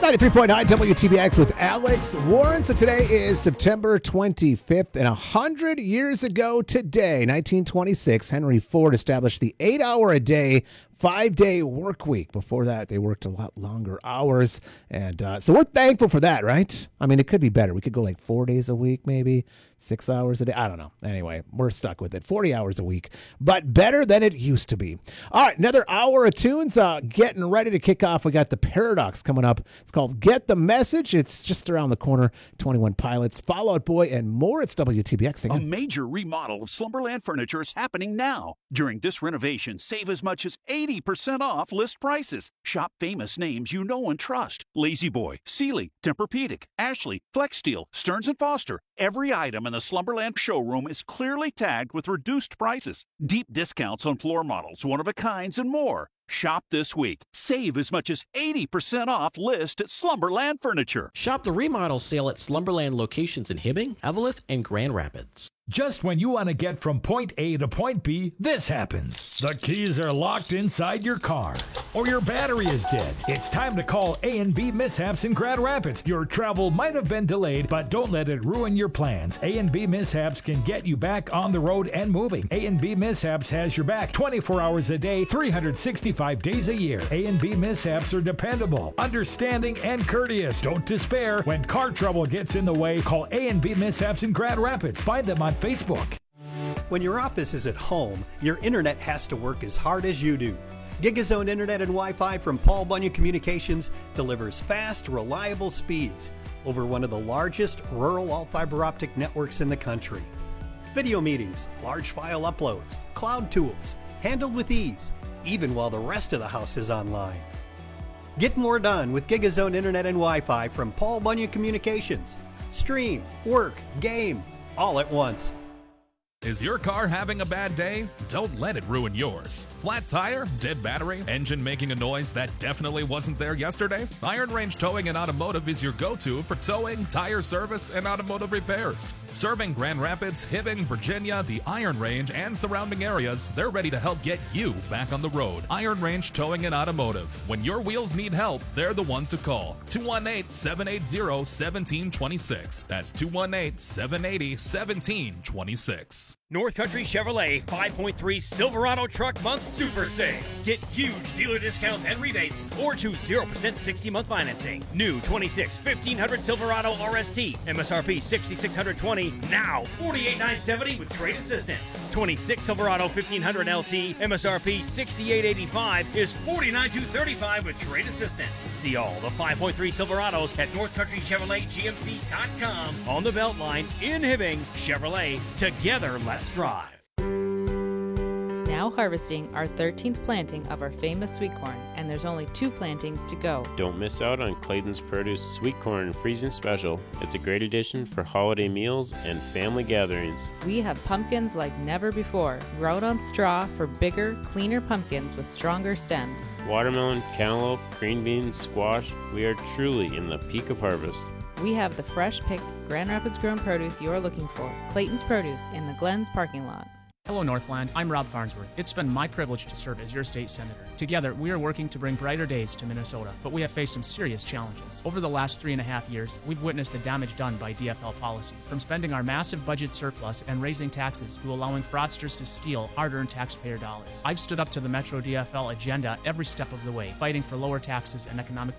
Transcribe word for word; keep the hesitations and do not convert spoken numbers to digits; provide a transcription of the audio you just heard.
ninety-three point nine W T B X with Alex Warren. So today is September twenty-fifth, and one hundred years ago today, nineteen twenty-six, Henry Ford established the eight-hour-a-day, five-day work week. Before that, they worked a lot longer hours, and uh, so we're thankful for that, right? I mean, it could be better. We could go like four days a week, maybe six hours a day. I don't know. Anyway, we're stuck with it. forty hours a week, but better than it used to be. All right, another hour of tunes uh, getting ready to kick off. We got the Paradox coming up. It's called Get the Message. It's just around the corner. twenty-one Pilots, Fall Out Boy, and more. It's W T B X again. A major remodel of Slumberland Furniture is happening now. During this renovation, save as much as eighty percent off list prices. Shop famous names you know and trust. Lazy Boy, Sealy, Tempur-Pedic, Ashley, Flex Steel, Stearns and Foster. Every item in the Slumberland showroom is clearly tagged with reduced prices. Deep discounts on floor models, one-of-a-kinds, and more. Shop this week. Save as much as eighty percent off list at Slumberland Furniture. Shop the remodel sale at Slumberland locations in Hibbing, Eveleth, and Grand Rapids. Just when you want to get from point A to point B, this happens. The keys are locked inside your car, or your battery is dead. It's time to call A and B Mishaps in Grand Rapids. Your travel might have been delayed, but don't let it ruin your plans. A and B Mishaps can get you back on the road and moving. A and B Mishaps has your back twenty-four hours a day, three hundred sixty-five days a year. A and B Mishaps are dependable, understanding, and courteous. Don't despair. When car trouble gets in the way, call A and B Mishaps in Grand Rapids. Find them on Facebook. When your office is at home, your internet has to work as hard as you do. GigaZone Internet and Wi-Fi from Paul Bunyan Communications delivers fast, reliable speeds over one of the largest rural all-fiber optic networks in the country. Video meetings, large file uploads, cloud tools, handled with ease, even while the rest of the house is online. Get more done with GigaZone Internet and Wi-Fi from Paul Bunyan Communications. Stream, work, game, all at once. Is your car having a bad day? Don't let it ruin yours. Flat tire, dead battery, engine making a noise that definitely wasn't there yesterday? Iron Range Towing and Automotive is your go-to for towing, tire service, and automotive repairs. Serving Grand Rapids, Hibbing, Virginia, the Iron Range, and surrounding areas, they're ready to help get you back on the road. Iron Range Towing and Automotive. When your wheels need help, they're the ones to call. two one eight, seven eight zero, one seven two six. That's two one eight, seven eight zero, one seven two six. North Country Chevrolet five point three Silverado Truck Month Super Sale. Get huge dealer discounts and rebates or choose zero percent sixty-month financing. New twenty-six fifteen hundred Silverado R S T, M S R P six thousand six hundred twenty dollars, now forty-eight thousand nine hundred seventy dollars with trade assistance. twenty-six Silverado fifteen hundred L T, M S R P sixty-eight thousand eighty-five dollars is forty-nine thousand two hundred thirty-five dollars with trade assistance. See all the five point three Silverados at North Country Chevrolet G M C dot com. On the Beltline in Hibbing, Chevrolet, together let's drive. Now harvesting our thirteenth planting of our famous sweet corn, and there's only two plantings to go. Don't miss out on Clayton's Produce Sweet Corn Freezing Special. It's a great addition for holiday meals and family gatherings. We have pumpkins like never before, grown on straw for bigger, cleaner pumpkins with stronger stems. Watermelon, cantaloupe, green beans, squash, we are truly in the peak of harvest. We have the fresh-picked, Grand Rapids grown produce you're looking for. Clayton's Produce in the Glens parking lot. Hello, Northland. I'm Rob Farnsworth. It's been my privilege to serve as your state senator. Together, we are working to bring brighter days to Minnesota, but we have faced some serious challenges. Over the last three and a half years, we've witnessed the damage done by D F L policies, from spending our massive budget surplus and raising taxes to allowing fraudsters to steal hard-earned taxpayer dollars. I've stood up to the Metro D F L agenda every step of the way, fighting for lower taxes and economic